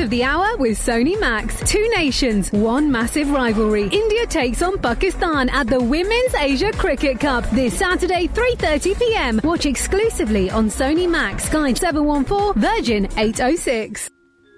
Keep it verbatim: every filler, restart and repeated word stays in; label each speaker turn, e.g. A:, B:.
A: of the hour with Sony Max. Two nations, one massive rivalry. India takes on Pakistan at the Women's Asia Cricket Cup this Saturday, three thirty p m. Watch exclusively on Sony Max, Sky seven one four, Virgin eight oh six.